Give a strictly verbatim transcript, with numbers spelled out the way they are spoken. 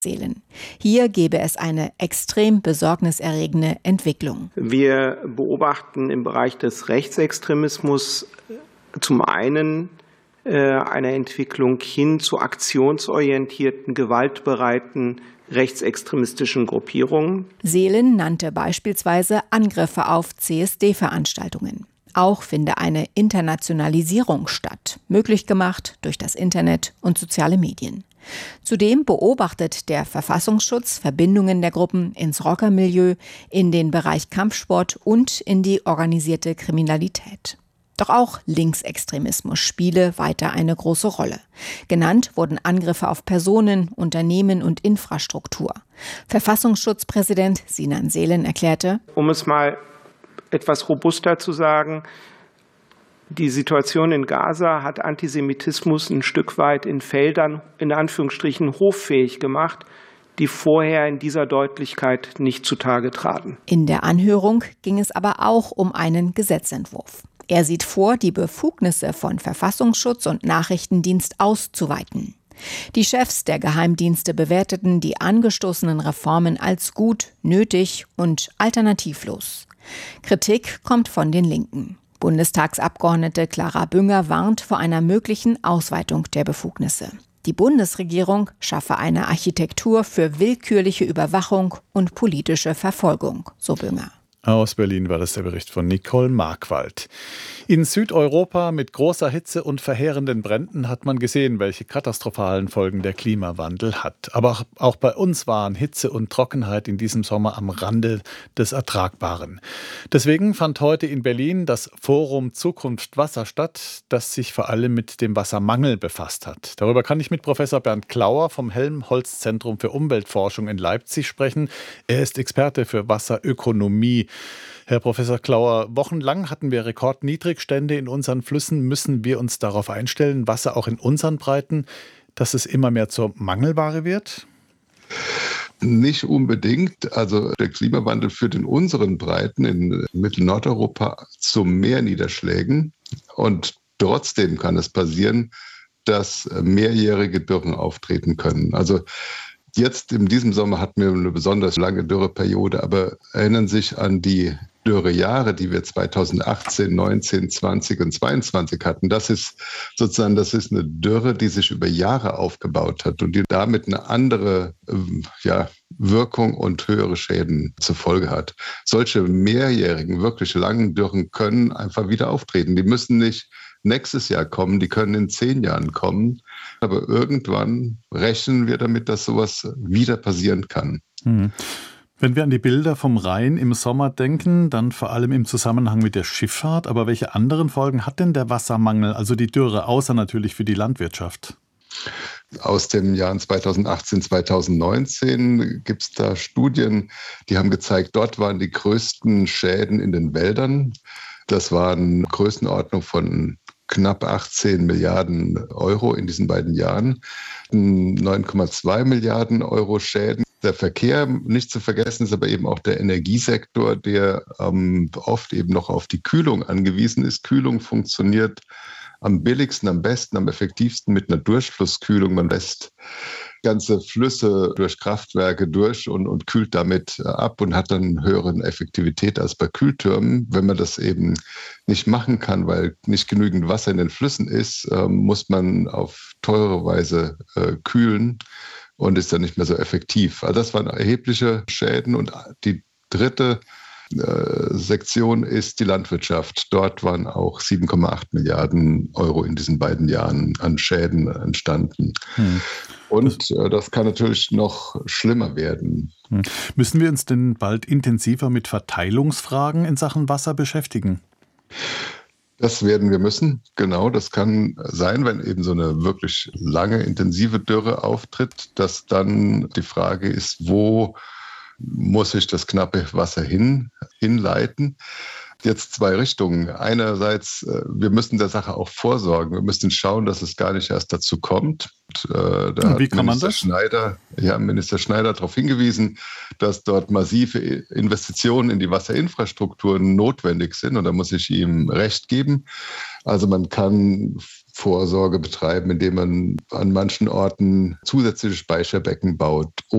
Seelen. Hier gäbe es eine extrem besorgniserregende Entwicklung. Wir beobachten im Bereich des Rechtsextremismus zum einen äh, eine Entwicklung hin zu aktionsorientierten, gewaltbereiten rechtsextremistischen Gruppierungen. Seelen nannte beispielsweise Angriffe auf C S D-Veranstaltungen. Auch finde eine Internationalisierung statt, möglich gemacht durch das Internet und soziale Medien. Zudem beobachtet der Verfassungsschutz Verbindungen der Gruppen ins Rockermilieu, in den Bereich Kampfsport und in die organisierte Kriminalität. Doch auch Linksextremismus spiele weiter eine große Rolle. Genannt wurden Angriffe auf Personen, Unternehmen und Infrastruktur. Verfassungsschutzpräsident Sinan Seelen erklärte: Um es mal etwas robuster zu sagen, die Situation in Gaza hat Antisemitismus ein Stück weit in Feldern, in Anführungsstrichen, hoffähig gemacht, die vorher in dieser Deutlichkeit nicht zutage traten. In der Anhörung ging es aber auch um einen Gesetzentwurf. Er sieht vor, die Befugnisse von Verfassungsschutz und Nachrichtendienst auszuweiten. Die Chefs der Geheimdienste bewerteten die angestoßenen Reformen als gut, nötig und alternativlos. Kritik kommt von den Linken. Bundestagsabgeordnete Clara Bünger warnt vor einer möglichen Ausweitung der Befugnisse. Die Bundesregierung schaffe eine Architektur für willkürliche Überwachung und politische Verfolgung, so Bünger. Aus Berlin war das der Bericht von Nicole Markwald. In Südeuropa mit großer Hitze und verheerenden Bränden hat man gesehen, welche katastrophalen Folgen der Klimawandel hat. Aber auch bei uns waren Hitze und Trockenheit in diesem Sommer am Rande des Ertragbaren. Deswegen fand heute in Berlin das Forum Zukunft Wasser statt, das sich vor allem mit dem Wassermangel befasst hat. Darüber kann ich mit Professor Bernd Klauer vom Helmholtz-Zentrum für Umweltforschung in Leipzig sprechen. Er ist Experte für Wasserökonomie. Herr Professor Klauer, wochenlang hatten wir Rekordniedrigstände in unseren Flüssen. Müssen wir uns darauf einstellen, Wasser auch in unseren Breiten, dass es immer mehr zur Mangelware wird? Nicht unbedingt. Also der Klimawandel führt in unseren Breiten in Mittel-Nordeuropa zu mehr Niederschlägen. Und trotzdem kann es passieren, dass mehrjährige Dürren auftreten können. Also jetzt in diesem Sommer hatten wir eine besonders lange Dürreperiode, aber erinnern sich an die Dürrejahre, die wir zweitausendachtzehn, neunzehn, zwanzig und zweiundzwanzig hatten. Das ist sozusagen, das ist eine Dürre, die sich über Jahre aufgebaut hat und die damit eine andere ja, Wirkung und höhere Schäden zur Folge hat. Solche mehrjährigen, wirklich langen Dürren können einfach wieder auftreten. Die müssen nicht nächstes Jahr kommen, die können in zehn Jahren kommen. Aber irgendwann rechnen wir damit, dass sowas wieder passieren kann. Mhm. Wenn wir an die Bilder vom Rhein im Sommer denken, dann vor allem im Zusammenhang mit der Schifffahrt. Aber welche anderen Folgen hat denn der Wassermangel, also die Dürre, außer natürlich für die Landwirtschaft? Aus den Jahren zweitausendachtzehn, zweitausendneunzehn gibt es da Studien, die haben gezeigt, dort waren die größten Schäden in den Wäldern. Das waren Größenordnung von knapp achtzehn Milliarden Euro in diesen beiden Jahren, neun Komma zwei Milliarden Euro Schäden. Der Verkehr, nicht zu vergessen, ist aber eben auch der Energiesektor, der ähm, oft eben noch auf die Kühlung angewiesen ist. Kühlung funktioniert am billigsten, am besten, am effektivsten mit einer Durchflusskühlung. Man lässt ganze Flüsse durch Kraftwerke durch und, und kühlt damit ab und hat dann eine höhere Effektivität als bei Kühltürmen. Wenn man das eben nicht machen kann, weil nicht genügend Wasser in den Flüssen ist, äh, muss man auf teure Weise äh, kühlen und ist dann nicht mehr so effektiv. Also das waren erhebliche Schäden. Und die dritte äh, Sektion ist die Landwirtschaft. Dort waren auch sieben Komma acht Milliarden Euro in diesen beiden Jahren an Schäden entstanden. Hm. Und äh, das kann natürlich noch schlimmer werden. Hm. Müssen wir uns denn bald intensiver mit Verteilungsfragen in Sachen Wasser beschäftigen? Das werden wir müssen, genau. Das kann sein, wenn eben so eine wirklich lange, intensive Dürre auftritt, dass dann die Frage ist, wo muss ich das knappe Wasser hin, hinleiten? Jetzt zwei Richtungen. Einerseits, wir müssen der Sache auch vorsorgen. Wir müssen schauen, dass es gar nicht erst dazu kommt. Und, äh, da Wie kann man Minister das? Schneider, ja, Minister Schneider darauf hingewiesen, dass dort massive Investitionen in die Wasserinfrastrukturen notwendig sind. Und da muss ich ihm recht geben. Also man kann Vorsorge betreiben, indem man an manchen Orten zusätzliche Speicherbecken baut